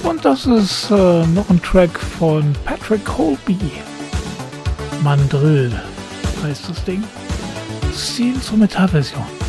Und das ist noch ein Track von Patrick Colby. Mandrill heißt das Ding. Ziel zur Metallversion.